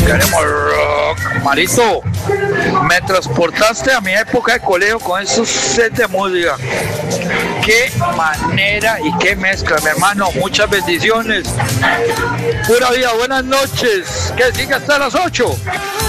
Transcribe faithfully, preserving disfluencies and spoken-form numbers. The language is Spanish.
Queremos rock. Marito, me transportaste a mi época de colegio con esos sets de música. Qué manera y qué mezcla, mi hermano. Muchas bendiciones. Pura vida, buenas noches. Que siga hasta las ocho.